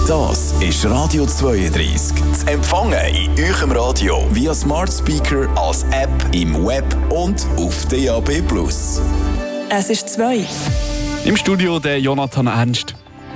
Das ist Radio 32. Zu empfangen in eurem Radio via Smart Speaker, als App, im Web und auf DAB+. Es ist 2. Im Studio der Jonathan Ernst.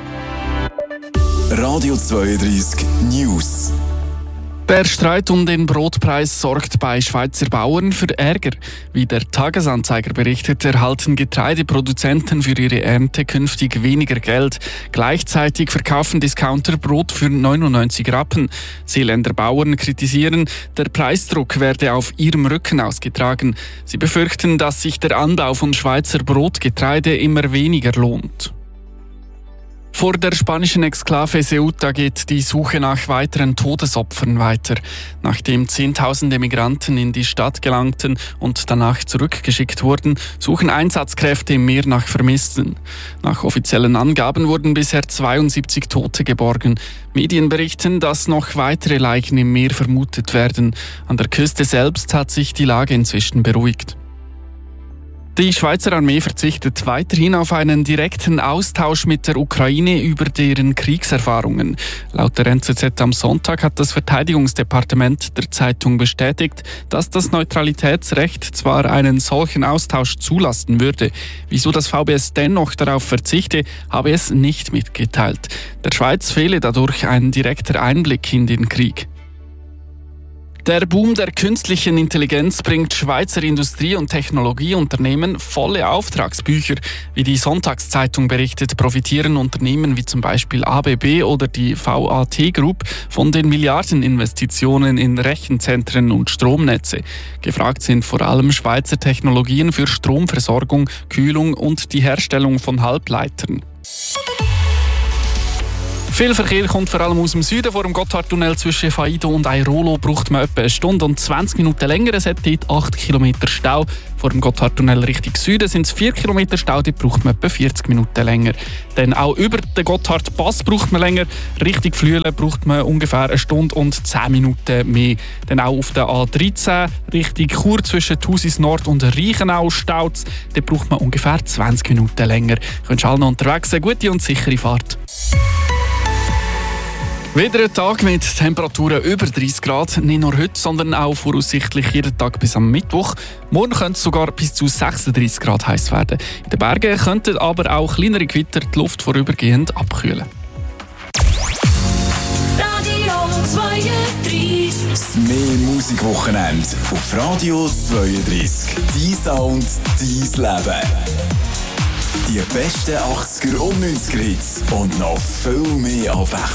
Radio 32 News. Der Streit um den Brotpreis sorgt bei Schweizer Bauern für Ärger. Wie der Tagesanzeiger berichtet, erhalten Getreideproduzenten für ihre Ernte künftig weniger Geld. Gleichzeitig verkaufen Discounter Brot für 99 Rappen. Seeländer Bauern kritisieren, der Preisdruck werde auf ihrem Rücken ausgetragen. Sie befürchten, dass sich der Anbau von Schweizer Brotgetreide immer weniger lohnt. Vor der spanischen Exklave Ceuta geht die Suche nach weiteren Todesopfern weiter. Nachdem Zehntausende Migranten in die Stadt gelangten und danach zurückgeschickt wurden, suchen Einsatzkräfte im Meer nach Vermissten. Nach offiziellen Angaben wurden bisher 72 Tote geborgen. Medien berichten, dass noch weitere Leichen im Meer vermutet werden. An der Küste selbst hat sich die Lage inzwischen beruhigt. Die Schweizer Armee verzichtet weiterhin auf einen direkten Austausch mit der Ukraine über deren Kriegserfahrungen. Laut der NZZ am Sonntag hat das Verteidigungsdepartement der Zeitung bestätigt, dass das Neutralitätsrecht zwar einen solchen Austausch zulassen würde. Wieso das VBS dennoch darauf verzichte, habe es nicht mitgeteilt. Der Schweiz fehle dadurch ein direkter Einblick in den Krieg. Der Boom der künstlichen Intelligenz bringt Schweizer Industrie- und Technologieunternehmen volle Auftragsbücher. Wie die Sonntagszeitung berichtet, profitieren Unternehmen wie zum Beispiel ABB oder die VAT Group von den Milliardeninvestitionen in Rechenzentren und Stromnetze. Gefragt sind vor allem Schweizer Technologien für Stromversorgung, Kühlung und die Herstellung von Halbleitern. Viel Verkehr kommt vor allem aus dem Süden. Vor dem Gotthardtunnel zwischen Faido und Airolo braucht man etwa 1 Stunde und 20 Minuten länger. Es hat dort 8 Kilometer Stau. Vor dem Gotthardtunnel Richtung Süden sind es 4 Kilometer Stau. Dort braucht man etwa 40 Minuten länger. Dann auch über den Gotthardpass braucht man länger. Richtung Flüelen braucht man ungefähr 1 Stunde und 10 Minuten mehr. Dann auch auf der A13 Richtung Chur zwischen Thusis Nord und Reichenau staut es. Dort braucht man ungefähr 20 Minuten länger. Du könntest alle noch unterwegs sein. Gute und sichere Fahrt. Wieder ein Tag mit Temperaturen über 30 Grad. Nicht nur heute, sondern auch voraussichtlich jeden Tag bis am Mittwoch. Morgen könnte es sogar bis zu 36 Grad heiß werden. In den Bergen könnten aber auch kleinere Gewitter die Luft vorübergehend abkühlen. Radio 32. Das mehr Musikwochenende auf Radio 32. Dein Sound, dein Leben. Die besten 80er und 90er Hits und noch viel mehr Abwechslung.